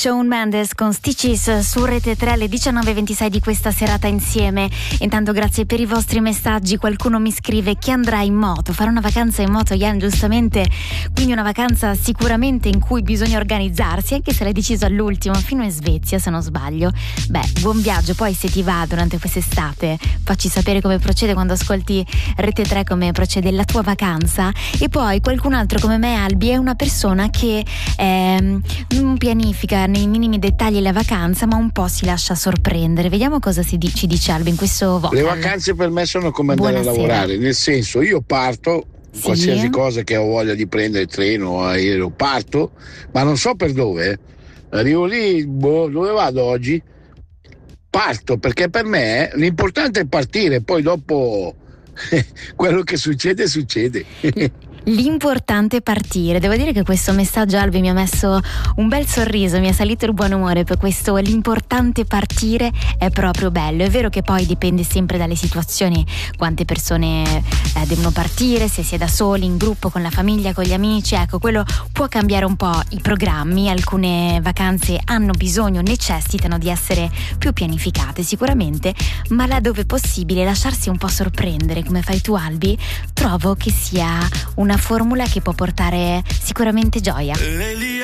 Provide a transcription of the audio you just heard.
Shawn Mendes con Stitches su Rete 3 alle 19:26 di questa serata insieme. Intanto grazie per i vostri messaggi. Qualcuno mi scrive: chi andrà in moto? Fare una vacanza in moto, Ian, giustamente, quindi una vacanza sicuramente in cui bisogna organizzarsi, anche se l'hai deciso all'ultimo, fino in Svezia se non sbaglio. Buon viaggio. Poi se ti va durante quest'estate facci sapere come procede quando ascolti Rete 3, come procede la tua vacanza. E poi qualcun altro come me, Albi, è una persona che non pianifica nei minimi dettagli la vacanza, ma un po' si lascia sorprendere. Vediamo cosa ci dice Albi in questo vocal. Le vacanze per me sono come andare a lavorare, nel senso, io parto, qualsiasi cosa che ho voglia di prendere, treno o aereo, parto, ma non so per dove. Arrivo lì, dove vado oggi? Parto, perché per me l'importante è partire, poi dopo quello che succede. L'importante è partire. Devo dire che questo messaggio, Albi, mi ha messo un bel sorriso, mi ha salito il buon umore per questo. L'importante partire è proprio bello. È vero che poi dipende sempre dalle situazioni, quante persone devono partire, se si è da soli, in gruppo, con la famiglia, con gli amici. Ecco, quello può cambiare un po' i programmi. Alcune vacanze hanno bisogno, necessitano di essere più pianificate sicuramente, ma laddove possibile lasciarsi un po' sorprendere, come fai tu, Albi, trovo che sia una formula che può portare sicuramente gioia.